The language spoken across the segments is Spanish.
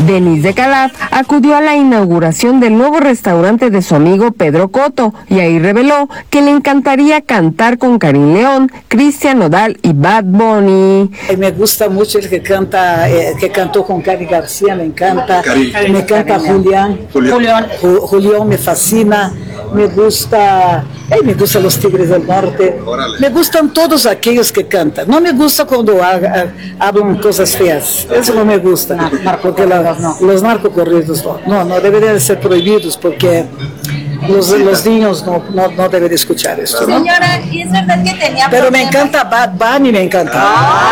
Denise de Calaf acudió a la inauguración del nuevo restaurante de su amigo Pedro Cotto y ahí reveló que le encantaría cantar con Karim León, Cristian Nodal y Bad Bunny. Me gusta mucho el que canta, que cantó con Cari García, me encanta. Me encanta Julián me fascina. Me gustan los Tigres del Norte. Me gustan todos aquellos que cantan. No me gusta cuando hablan cosas feas. Eso no me gusta. Porque los narcocorridos no deberían ser prohibidos porque los niños no deben escuchar esto, ¿no? Señora, ¿y es verdad que tenía Pero problemas? me encanta Bad Bunny, me encanta.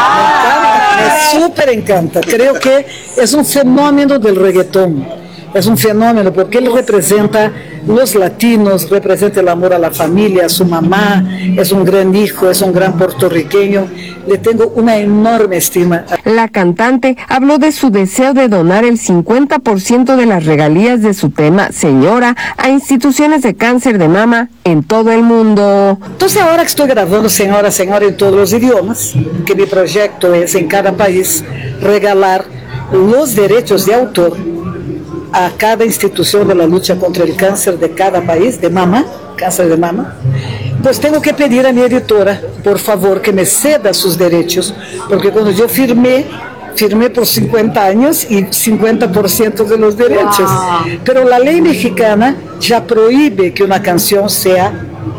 Me súper encanta. Creo que es un fenómeno del reggaetón. Es un fenómeno porque él representa los latinos, representa el amor a la familia, a su mamá, es un gran hijo, es un gran puertorriqueño. Le tengo una enorme estima. La cantante habló de su deseo de donar el 50% de las regalías de su tema Señora a instituciones de cáncer de mama en todo el mundo. Entonces ahora que estoy grabando Señora, Señora en todos los idiomas, que mi proyecto es en cada país regalar los derechos de autor a cada institución de la lucha contra el cáncer de cada país, de mama, cáncer de mama, pues tengo que pedir a mi editora, por favor, que me ceda sus derechos, porque cuando yo firmé por 50 años y 50% de los derechos. Pero la ley mexicana ya prohíbe que una canción sea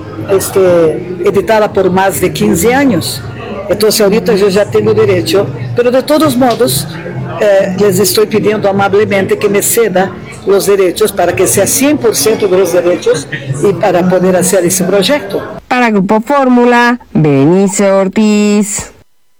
editada por más de 15 años. Entonces ahorita yo ya tengo derecho, pero de todos modos les estoy pidiendo amablemente que me ceda los derechos para que sea 100% de los derechos y para poder hacer ese proyecto. Para Grupo Fórmula, Benice Ortiz.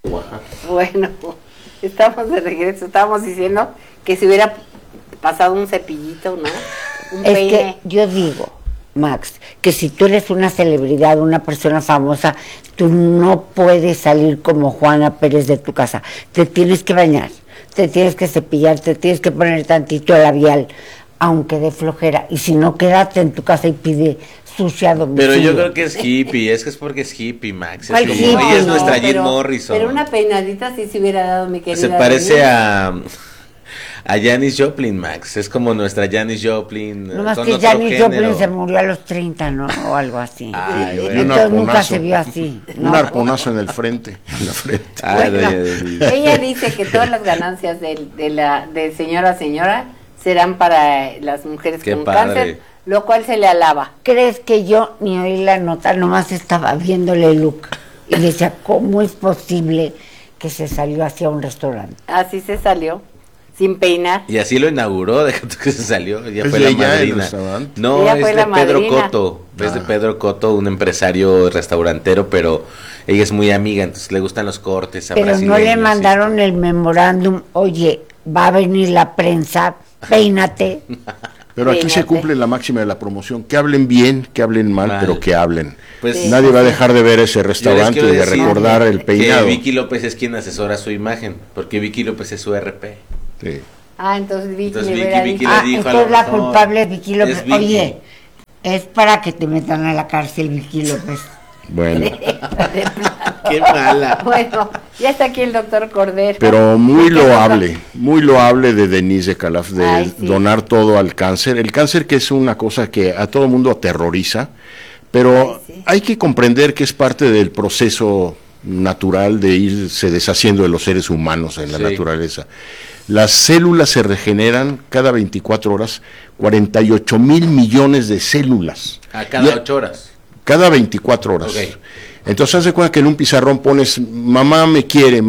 Bueno, estamos de regreso, estábamos diciendo que si hubiera pasado un cepillito, ¿no? Un peine. Que yo digo, Max, que si tú eres una celebridad, una persona famosa, tú no puedes salir como Juana Pérez de tu casa. Te tienes que bañar, te tienes que cepillar, te tienes que poner tantito labial, aunque de flojera. Y si no, quédate en tu casa y pide sushi a domicilio. Pero yo creo que es hippie, es porque es hippie, Max. Es como, hippie? ella es nuestra Jim pero, Morrison. Pero una peinadita sí se hubiera dado, mi querida. Se parece Denise. a Janis Joplin, Max. Es como nuestra Janis Joplin. No más con que otro Janis género. Joplin se murió a los 30, ¿no? O algo así. Ay, bueno. Entonces nunca se vio así. Un arponazo en el frente. En la frente. Ay, Bueno, doña Denise. ella dice que todas las ganancias de señora a señora serán para las mujeres Qué con padre. cáncer, lo cual se le alaba. ¿Crees que yo ni oí la nota? Nomás estaba viéndole el look y decía, ¿cómo es posible que se salió hacia un restaurante? Así se salió, sin peinar. Y así lo inauguró, déjate que se salió. Ella ¿Es fue de la ella el madrina. restaurante? No, Ella es fue de la Pedro madrina. Cotto. Es de Pedro Cotto, un empresario restaurantero, pero ella es muy amiga, entonces le gustan los cortes a Pero no brasileños, le sí. mandaron el memorándum, oye, va a venir la prensa, peínate. Pero aquí se cumple la máxima de la promoción, que hablen bien, que hablen mal, pero que hablen. Pues, Nadie va a dejar de ver ese Yo les restaurante quiero y de decir recordar el peinado. Que Vicky López es quien asesora su imagen, porque Vicky López es su RP. Sí. Ah, entonces Vicky Entonces, le hubiera Vicky dicho. le dijo, a lo entonces la mejor, culpable es Vicky López. es Vicky. Oye, es para que te metan a la cárcel, Vicky López. Bueno, Qué mala. Bueno, ya está aquí el doctor Cordero. pero muy loable de Denise de Calaf, de Ay, sí. donar todo al cáncer. El cáncer, que es una cosa que a todo mundo aterroriza, pero Ay, sí. hay que comprender que es parte del proceso natural de irse deshaciendo de los seres humanos en la Sí. naturaleza. Las células se regeneran cada 24 horas, 48,000 millones de células. A cada 8 horas. Cada 24 horas. Ok. Entonces, haz de cuenta que en un pizarrón pones mamá me quiere,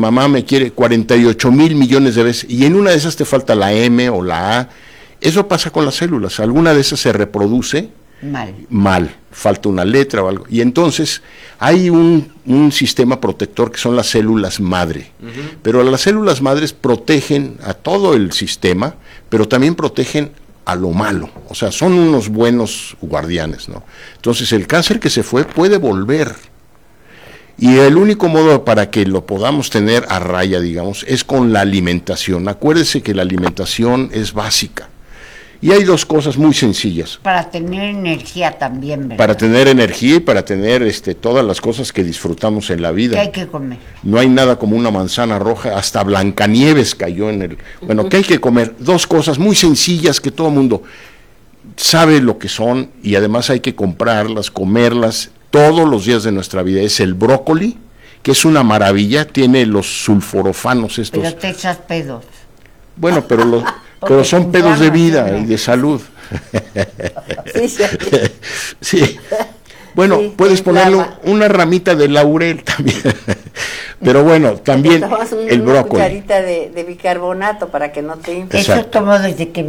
48,000 millones de veces, y en una de esas te falta la M o la A. Eso pasa con las células. Alguna de esas se reproduce mal, falta una letra o algo. Y entonces hay un sistema protector que son las células madre. Pero las células madres protegen a todo el sistema, pero también protegen a lo malo, o sea, son unos buenos guardianes, ¿no? Entonces el cáncer que se fue puede volver, y el único modo para que lo podamos tener a raya, digamos, es con la alimentación. Acuérdese que la alimentación es básica, Y hay dos cosas muy sencillas. Para tener energía también, ¿verdad? Para tener energía y para tener todas las cosas que disfrutamos en la vida. ¿Qué hay que comer? No hay nada como una manzana roja, hasta Blancanieves cayó en el... Bueno, ¿qué hay que comer? Dos cosas muy sencillas que todo el mundo sabe lo que son y además hay que comprarlas, comerlas todos los días de nuestra vida. Es el brócoli, que es una maravilla, tiene los sulforofanos estos. Pero te echas pedos. Bueno, pero son pedos de vida y de salud. Sí. Sí. Bueno, Sí, puedes ponerle inflama. una ramita de laurel también. Pero bueno, también Tomas el una brócoli. cucharita de bicarbonato para que no te infles. Eso Exacto. tomo desde que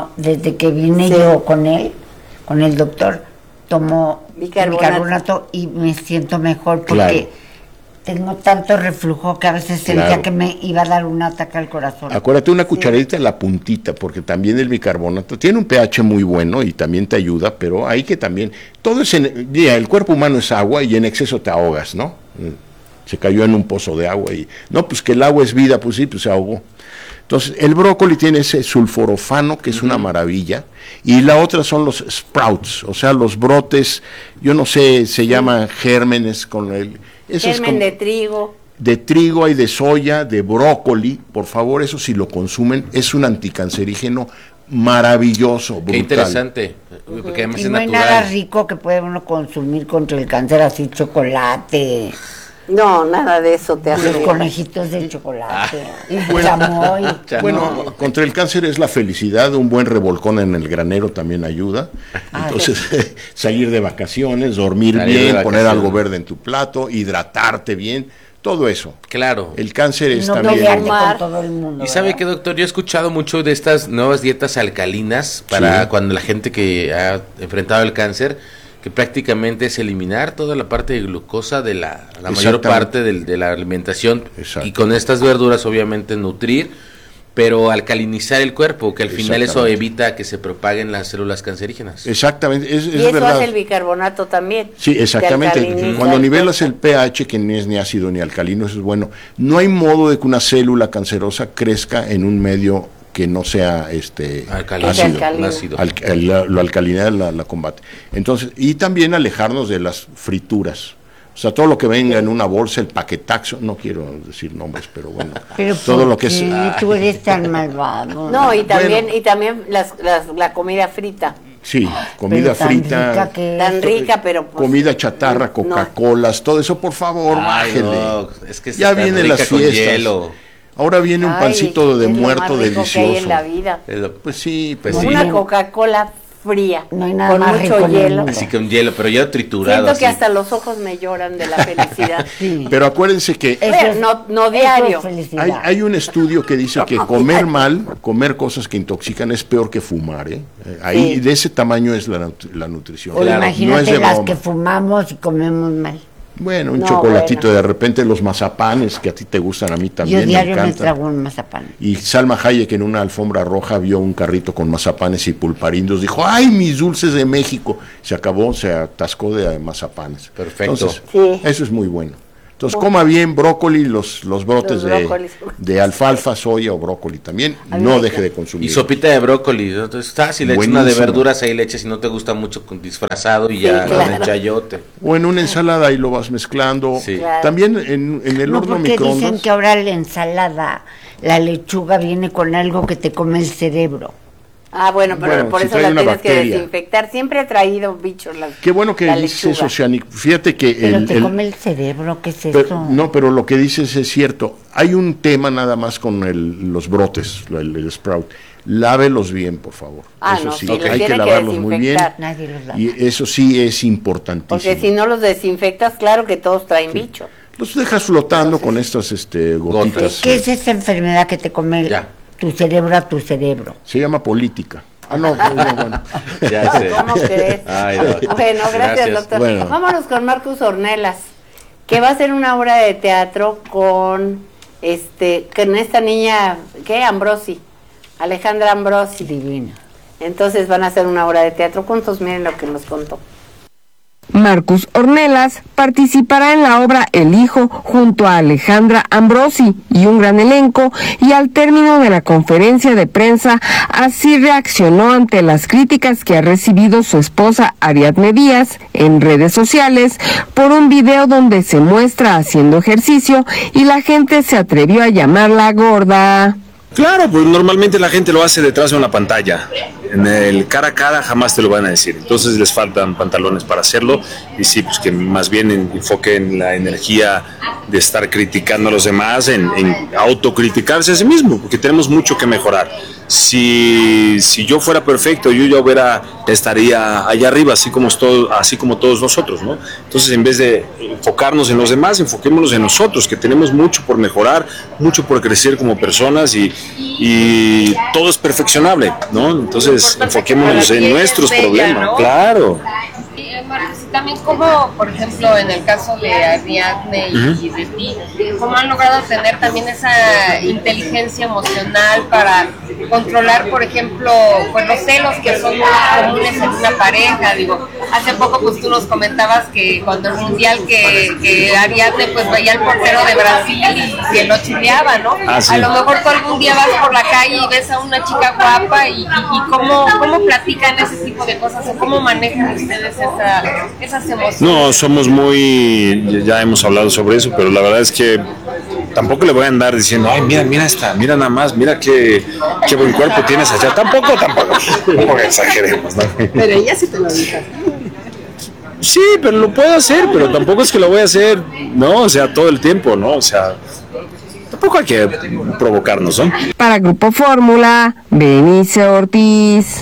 vine Sí. yo con él, con el doctor, tomo Bicarbonato. bicarbonato y me siento mejor porque Claro. tengo tanto reflujo que a veces sentía Claro. que me iba a dar un ataque al corazón. Acuérdate una cucharadita en la puntita, porque también el bicarbonato tiene un pH muy bueno y también te ayuda, pero hay que también, todo es, mira, el cuerpo humano es agua y en exceso te ahogas, ¿no? Se cayó en un pozo de agua y, no, pues que el agua es vida, pues sí, pues se ahogó. Entonces, el brócoli tiene ese sulforofano, que es una maravilla, y la otra son los sprouts, o sea, los brotes, yo no sé, se llaman gérmenes con el... eso es Germen como- de trigo. de trigo, hay de soya, de brócoli, por favor, eso si lo consumen, es un anticancerígeno maravilloso, brutal. Qué interesante, porque además Y es no hay natural. nada rico que puede uno consumir contra el cáncer, así chocolate, No, nada de eso te hace los bien. conejitos de chocolate, Bueno. chamoy. Bueno, contra el cáncer es la felicidad, un buen revolcón en el granero también ayuda. Entonces, salir de vacaciones, dormir Salir de bien, poner vacaciones. algo verde en tu plato, hidratarte bien, todo eso. Claro. El cáncer es No también... pelearte Fumar. con todo el mundo. ¿Y sabe ¿verdad? qué, doctor? Yo he escuchado mucho de estas nuevas dietas alcalinas para Sí. cuando la gente que ha enfrentado el cáncer, que prácticamente es eliminar toda la parte de glucosa de la mayor Exactamente. parte de la alimentación Exacto. y con estas verduras obviamente nutrir, pero alcalinizar el cuerpo, que al final eso Exactamente. evita que se propaguen las células cancerígenas. Exactamente, es Y eso verdad. hace el bicarbonato también. Sí, exactamente. que alcaliniza Cuando el nivelas el cuerpo. pH, que ni es ni ácido ni alcalino, eso es bueno. No hay modo de que una célula cancerosa crezca en un medio que no sea Alcalino. ácido. Alcalino. Ácido. La alcalinidad la combate. Entonces, y también alejarnos de las frituras. O sea, todo lo que venga en una bolsa, el paquetaxo, no quiero decir nombres, pero bueno, Pero todo ¿por lo que es... qué tú eres tan malvado? No, y también, Bueno. y también la comida frita. Sí, comida Pero tan frita, rica que Tan es. rica, pero pues, comida chatarra, no. Coca-Colas, todo eso, por favor, Ay, bájele. no, es que Ya está vienen rica las con fiestas. hielo. Ahora viene un Ay, pancito de es lo muerto más rico que hay delicioso. en la vida. Pues sí, Pues pero sí. Una Coca-Cola fría, No hay nada con más mucho rico en el hielo. mundo. Así con hielo, pero ya triturado. Siento que así. hasta los ojos me lloran de la felicidad. Sí. Pero acuérdense que Eso Bueno, es- no eso diario. es felicidad. hay un estudio que dice que comer mal, comer cosas que intoxican es peor que fumar, ¿eh? Ahí Sí. de ese tamaño es la nutrición. O Claro, no es imagínate de las broma. que fumamos y comemos mal. Bueno, un No, chocolatito, bueno. de repente los mazapanes que a ti te gustan, a mí también Yo me diario me encantan. trago un mazapán. Y Salma Hayek en una alfombra roja vio un carrito con mazapanes y pulparindos, dijo, ¡ay, mis dulces de México! Se acabó, se atascó de mazapanes. Perfecto. Entonces, Sí. eso es muy bueno. Entonces, coma bien brócoli, los brotes Los brócolis. de alfalfa, soya o brócoli también, A mí no me deje de Y consumir. sopita de brócoli, ¿no? Entonces está, si le echas una de Buenísima. verduras ahí le echas, si no te gusta mucho con disfrazado y ya claro. con el chayote. O en una ensalada y lo vas mezclando. Sí. Claro. También en el No, horno porque dicen microondas. que ahora la ensalada, la lechuga viene con algo que te come el cerebro. Ah, bueno, pero Bueno, por si eso trae la una tienes que bacteria. desinfectar. Siempre ha traído bichos la Qué bueno que la dices lechuga. eso, Shani. Fíjate que Pero te come el cerebro, ¿qué es eso? No, pero lo que dices es cierto. Hay un tema nada más con los brotes, el sprout. Lávelos bien, por favor. Ah, eso no, sí, sí, los hay tiene que que lavarlos muy bien. desinfectar. Nadie los lava. Y eso sí es importantísimo. Porque si no los desinfectas, claro que todos traen bichos. Los dejas flotando con estas gotitas. ¿Qué es esa enfermedad que te come Ya. tu cerebro a tu cerebro? Se llama política. Ah, no, bueno. Ya sé. ¿Cómo crees? Ay, no. Bueno, gracias, doctor. Bueno. Vámonos con Marcus Ornelas, que va a hacer una obra de teatro con esta niña, ¿qué? Ambrosi, Alejandra Ambrosi. Divina. Entonces van a hacer una obra de teatro juntos, miren lo que nos contó. Marcus Ornelas participará en la obra El Hijo junto a Alejandra Ambrosi y un gran elenco, y al término de la conferencia de prensa así reaccionó ante las críticas que ha recibido su esposa Ariadne Díaz en redes sociales por un video donde se muestra haciendo ejercicio y la gente se atrevió a llamarla gorda. Claro, pues normalmente la gente lo hace detrás de una pantalla. En el cara a cara jamás te lo van a decir. Entonces les faltan pantalones para hacerlo. Y sí, pues que más bien enfoquen la energía de estar criticando a los demás en autocriticarse a sí mismo, porque tenemos mucho que mejorar. Si yo fuera perfecto, yo ya estaría allá arriba, así como todos nosotros, ¿no? Entonces, en vez de enfocarnos en los demás, enfoquémonos en nosotros, que tenemos mucho por mejorar, mucho por crecer como personas, y todo es perfeccionable, ¿no? Entonces, enfoquémonos en nuestros problemas, ¿no? Claro. Marcos, y también como, por ejemplo, en el caso de Ariadne y de ti, cómo han logrado tener también esa inteligencia emocional para controlar, por ejemplo, pues los celos que son muy comunes en una pareja. Digo, hace poco pues tú nos comentabas que cuando el mundial que Ariadne pues veía al portero de Brasil y que lo chileaba, ¿no? Sí. A lo mejor tú algún día vas por la calle y ves a una chica guapa y cómo platican ese tipo de cosas, o cómo manejan ustedes esas emociones. No, ya hemos hablado sobre eso, pero la verdad es que tampoco le voy a andar diciendo, ay, mira nada más, mira qué buen cuerpo tienes allá. Tampoco exageremos, ¿no? Pero ella sí te lo dijo. Sí, pero lo puedo hacer, pero tampoco es que lo voy a hacer, ¿no? O sea, todo el tiempo, ¿no? O sea, tampoco hay que provocarnos, ¿no? Para Grupo Fórmula, Benice Ortiz.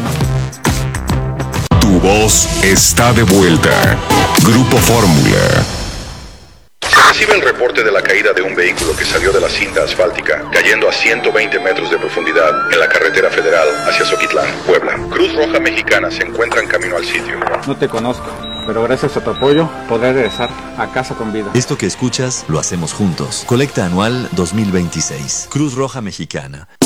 Tu voz está de vuelta. Grupo Fórmula. Se recibe el reporte de la caída de un vehículo que salió de la cinta asfáltica, cayendo a 120 metros de profundidad en la carretera federal hacia Zoquitlán, Puebla. Cruz Roja Mexicana se encuentra en camino al sitio. No te conozco, pero gracias a tu apoyo podré regresar a casa con vida. Esto que escuchas lo hacemos juntos. Colecta anual 2026. Cruz Roja Mexicana.